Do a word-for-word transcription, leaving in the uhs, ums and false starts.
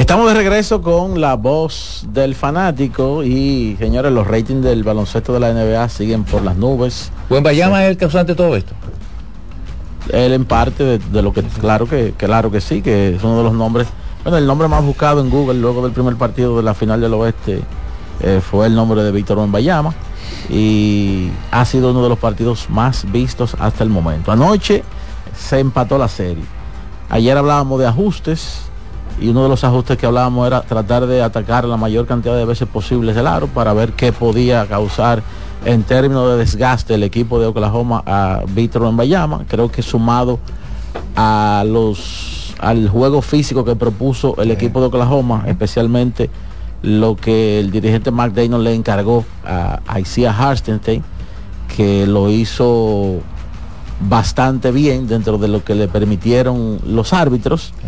Estamos de regreso con la voz del fanático y, señores, los ratings del baloncesto de la N B A siguen por las nubes. ¿Wembanyama sí. es el causante de todo esto? Él en parte de, de lo que, claro que, claro que sí, que es uno de los nombres, bueno, el nombre más buscado en Google luego del primer partido de la final del oeste eh, fue el nombre de Víctor Wembanyama y ha sido uno de los partidos más vistos hasta el momento. Anoche se empató la serie. Ayer hablábamos de ajustes y uno de los ajustes que hablábamos era tratar de atacar la mayor cantidad de veces posibles el aro para ver qué podía causar en términos de desgaste el equipo de Oklahoma a Víctor Wembanyama. Creo que sumado a los al juego físico que propuso el equipo de Oklahoma, especialmente lo que el dirigente McDaniel le encargó a, a Isaiah Hartenstein, que lo hizo bastante bien dentro de lo que le permitieron los árbitros.